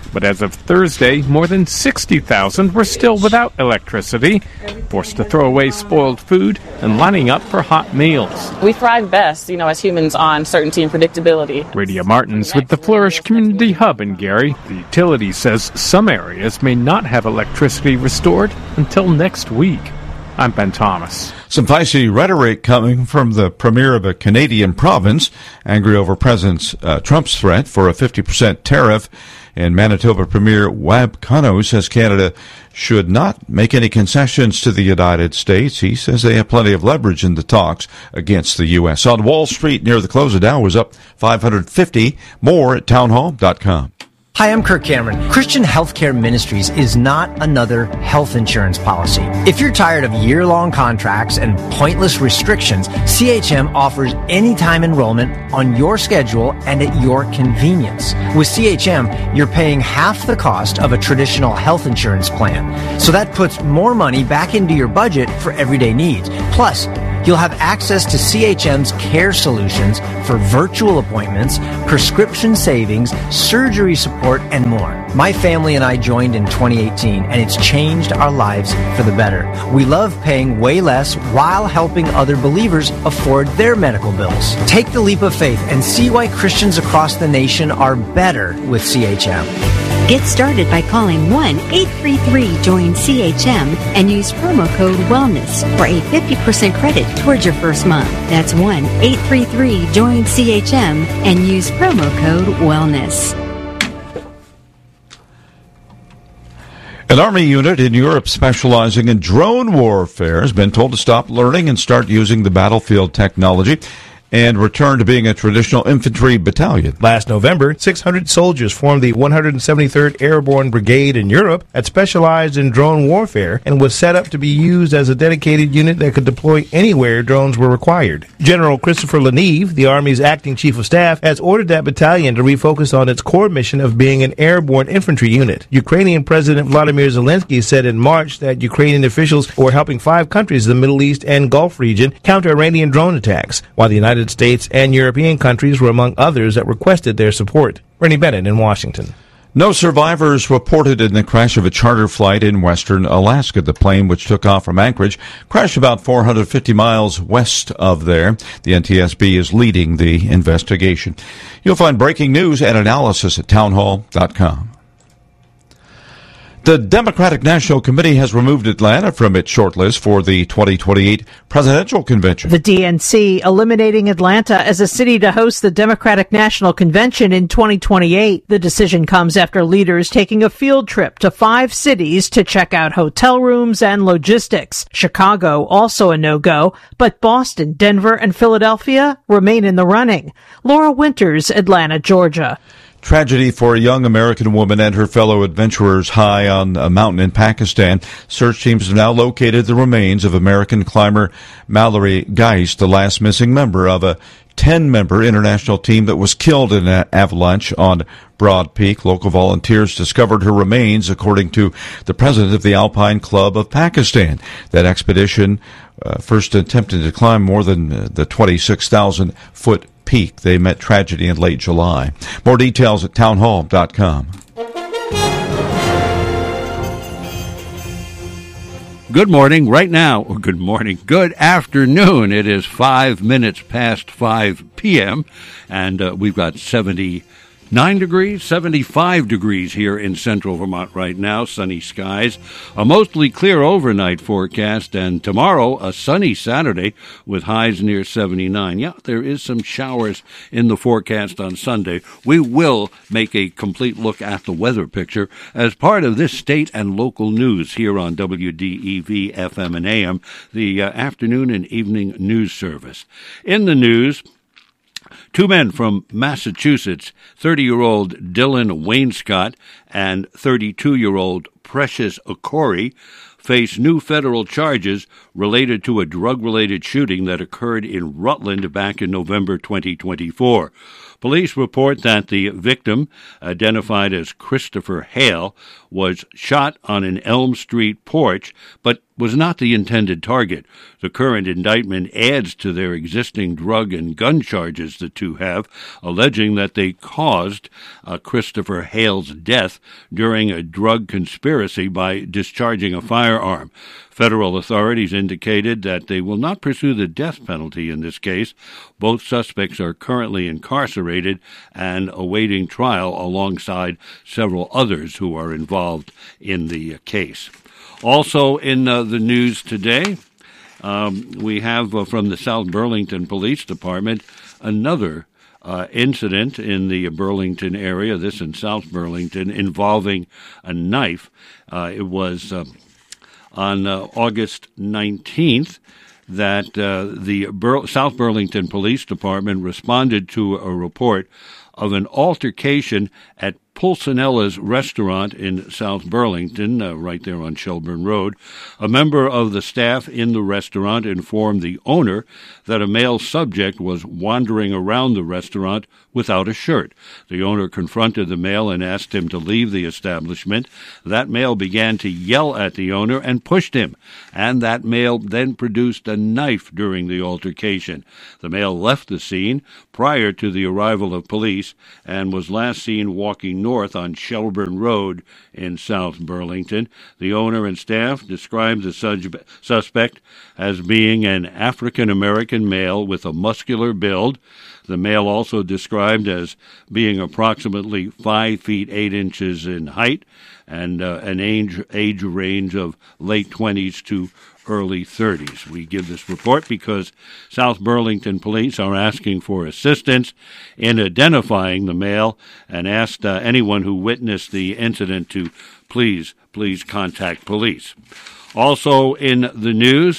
But as of Thursday, more than sixty thousand were still without electricity, forced to throw away spoiled food and lining up for hot meals. We thrive best, you know, as humans on certainty and predictability. Radia Martins with the Flourish Community Hub in Gary. The utility says some areas may not have electricity restored until next week. I'm Ben Thomas. Some feisty rhetoric coming from the premier of a Canadian province, angry over President uh, Trump's threat for a fifty percent tariff. And Manitoba Premier Wab Kano says Canada should not make any concessions to the United States. He says they have plenty of leverage in the talks against the U S. On Wall Street near the close, the Dow was up five hundred fifty. More at townhall dot com. Hi, I'm Kirk Cameron. Christian Healthcare Ministries is not another health insurance policy. If you're tired of year-long contracts and pointless restrictions, C H M offers anytime enrollment on your schedule and at your convenience. With C H M, you're paying half the cost of a traditional health insurance plan. So that puts more money back into your budget for everyday needs. Plus, you'll have access to C H M's care solutions for virtual appointments, prescription savings, surgery support, and more. My family and I joined in twenty eighteen, and it's changed our lives for the better. We love paying way less while helping other believers afford their medical bills. Take the leap of faith and see why Christians across the nation are better with C H M. Get started by calling one eight three three join C H M and use promo code WELLNESS for a fifty percent credit towards your first month. That's one eight three three join C H M and use promo code WELLNESS. An Army unit in Europe specializing in drone warfare has been told to stop learning and start using the battlefield technology and return to being a traditional infantry battalion. Last November, six hundred soldiers formed the one hundred seventy-third Airborne Brigade in Europe that specialized in drone warfare and was set up to be used as a dedicated unit that could deploy anywhere drones were required. General Christopher Leneve, the Army's acting chief of staff, has ordered that battalion to refocus on its core mission of being an airborne infantry unit. Ukrainian President Vladimir Zelensky said in March that Ukrainian officials were helping five countries in the Middle East and Gulf region counter Iranian drone attacks, while the United States and European countries were among others that requested their support. Bernie Bennett in Washington. No survivors reported in the crash of a charter flight in western Alaska. The plane, which took off from Anchorage, crashed about four hundred fifty miles west of there. The N T S B is leading the investigation. You'll find breaking news and analysis at townhall dot com. The Democratic National Committee has removed Atlanta from its shortlist for the twenty twenty-eight presidential convention. The D N C eliminating Atlanta as a city to host the Democratic National Convention in twenty twenty-eight. The decision comes after leaders taking a field trip to five cities to check out hotel rooms and logistics. Chicago also a no-go, but Boston, Denver, and Philadelphia remain in the running. Laura Winters, Atlanta, Georgia. Tragedy for a young American woman and her fellow adventurers high on a mountain in Pakistan. Search teams have now located the remains of American climber Mallory Geist, the last missing member of a ten-member international team that was killed in an avalanche on Broad Peak. Local volunteers discovered her remains, according to the president of the Alpine Club of Pakistan. That expedition uh, first attempted to climb more than uh, the twenty-six thousand foot peak. They met tragedy in late July. More details at townhall dot com. Good morning. Right now, or good morning, good afternoon. It is five minutes past five p.m., and uh, we've got seventy-nine degrees, seventy-five degrees here in central Vermont right now. Sunny skies, a mostly clear overnight forecast, and tomorrow a sunny Saturday with highs near seventy-nine. Yeah, there is some showers in the forecast on Sunday. We will make a complete look at the weather picture as part of this state and local news here on W D E V F M and A M, the uh, afternoon and evening news service. In the news, two men from Massachusetts, thirty-year-old Dylan Wainscott and thirty-two-year-old Precious Okori, face new federal charges related to a drug-related shooting that occurred in Rutland back in November twenty twenty-four. Police report that the victim, identified as Christopher Hale, was shot on an Elm Street porch, but was not the intended target. The current indictment adds to their existing drug and gun charges the two have, alleging that they caused uh, Christopher Hale's death during a drug conspiracy by discharging a firearm. Federal authorities indicated that they will not pursue the death penalty in this case. Both suspects are currently incarcerated and awaiting trial alongside several others who are involved in the case. Also in uh, the news today, um, we have uh, from the South Burlington Police Department another uh, incident in the Burlington area, this in South Burlington, involving a knife. Uh, it was uh, on uh, August nineteenth that uh, the Bur- South Burlington Police Department responded to a report of an altercation at Pulcinella's restaurant in South Burlington, uh, right there on Shelburne Road. A member of the staff in the restaurant informed the owner that a male subject was wandering around the restaurant without a shirt. The owner confronted the male and asked him to leave the establishment. That male began to yell at the owner and pushed him, and that male then produced a knife during the altercation. The male left the scene prior to the arrival of police and was last seen walking north on Shelburne Road in South Burlington. The owner and staff described the sub- suspect as being an African-American male with a muscular build. The male also described as being approximately five feet eight inches in height and uh, an age, age range of late twenties to early thirties. We give this report because South Burlington police are asking for assistance in identifying the male and asked uh, anyone who witnessed the incident to please, please contact police. Also in the news,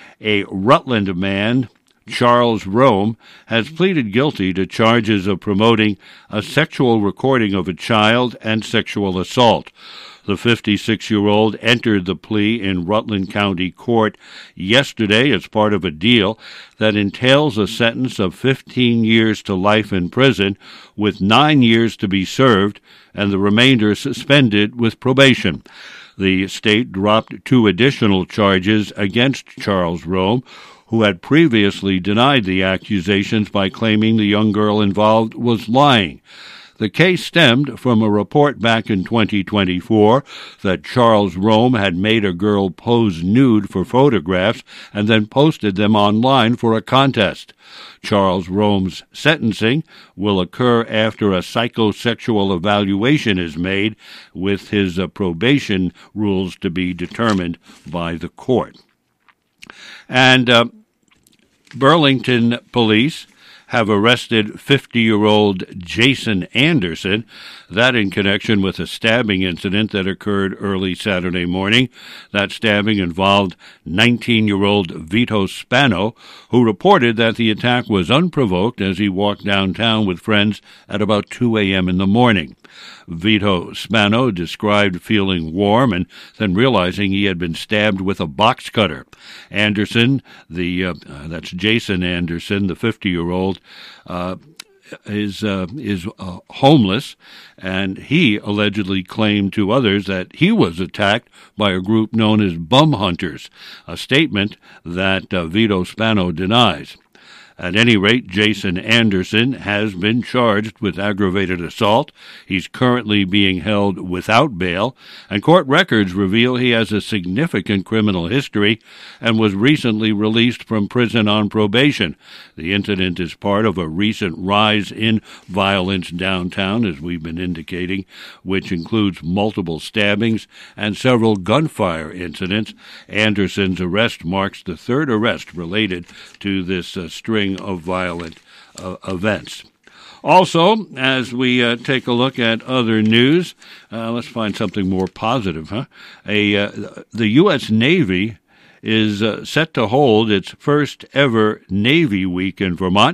a Rutland man, Charles Rome, has pleaded guilty to charges of promoting a sexual recording of a child and sexual assault. The fifty-six-year-old entered the plea in Rutland County Court yesterday as part of a deal that entails a sentence of fifteen years to life in prison with nine years to be served and the remainder suspended with probation. The state dropped two additional charges against Charles Rome, who had previously denied the accusations by claiming the young girl involved was lying. The case stemmed from a report back in twenty twenty-four that Charles Rome had made a girl pose nude for photographs and then posted them online for a contest. Charles Rome's sentencing will occur after a psychosexual evaluation is made, with his uh, probation rules to be determined by the court. And uh, Burlington police have arrested fifty-year-old Jason Anderson, that in connection with a stabbing incident that occurred early Saturday morning. That stabbing involved nineteen-year-old Vito Spano, who reported that the attack was unprovoked as he walked downtown with friends at about two a.m. in the morning. Vito Spano described feeling warm and then realizing he had been stabbed with a box cutter. Anderson, the uh, uh, that's Jason Anderson, the fifty-year-old, uh, is uh, is uh, homeless, and he allegedly claimed to others that he was attacked by a group known as Bum Hunters, a statement that uh, Vito Spano denies. At any rate, Jason Anderson has been charged with aggravated assault. He's currently being held without bail, and court records reveal he has a significant criminal history and was recently released from prison on probation. The incident is part of a recent rise in violence downtown, as we've been indicating, which includes multiple stabbings and several gunfire incidents. Anderson's arrest marks the third arrest related to this uh, string of violent uh, events. Also, as we uh, take a look at other news, uh, let's find something more positive, huh? A uh, the U S Navy is uh, set to hold its first ever Navy Week in Vermont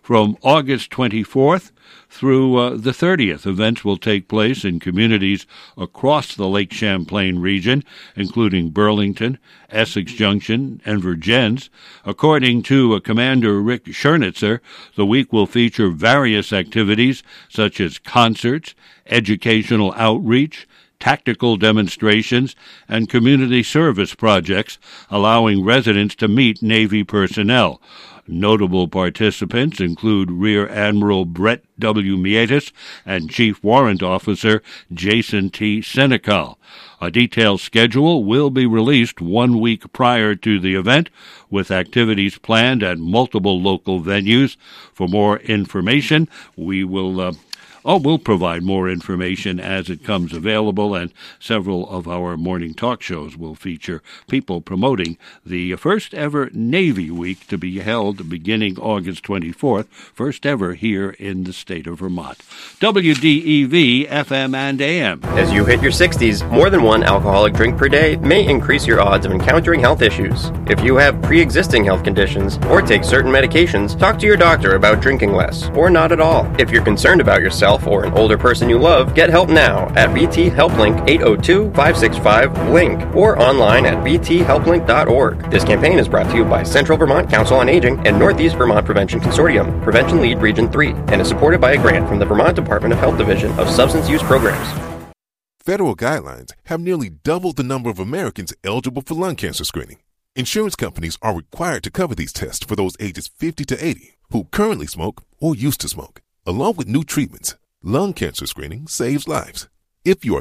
from August twenty-fourth through uh, the thirtieth. Events will take place in communities across the Lake Champlain region, including Burlington, Essex Junction, and Vergennes. According to uh, Commander Rick Schernitzer, the week will feature various activities such as concerts, educational outreach, tactical demonstrations, and community service projects, allowing residents to meet Navy personnel. Notable participants include Rear Admiral Brett W. Mietis and Chief Warrant Officer Jason T. Senecal. A detailed schedule will be released one week prior to the event, with activities planned at multiple local venues. For more information, we will uh, Oh, we'll provide more information as it comes available, and several of our morning talk shows will feature people promoting the first ever Navy Week to be held beginning August twenty-fourth, first ever here in the state of Vermont. W D E V F M and A M. As you hit your sixties, more than one alcoholic drink per day may increase your odds of encountering health issues. If you have pre-existing health conditions or take certain medications, talk to your doctor about drinking less or not at all. If you're concerned about yourself or an older person you love, get help now at V T HelpLink eight oh two, five six five, LINK or online at v t help link dot org. This campaign is brought to you by Central Vermont Council on Aging and Northeast Vermont Prevention Consortium, Prevention Lead Region three, and is supported by a grant from the Vermont Department of Health Division of Substance Use Programs. Federal guidelines have nearly doubled the number of Americans eligible for lung cancer screening. Insurance companies are required to cover these tests for those ages fifty to eighty who currently smoke or used to smoke. Along with new treatments, lung cancer screening saves lives. If you are